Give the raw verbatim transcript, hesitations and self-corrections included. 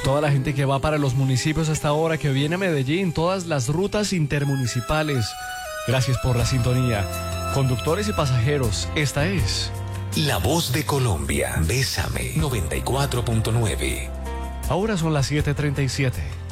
toda la gente que va para los municipios hasta ahora, que viene a Medellín, todas las rutas intermunicipales. Gracias por la sintonía. Conductores y pasajeros, esta es La Voz de Colombia. Bésame noventa y cuatro punto nueve. Ahora son las siete treinta y siete.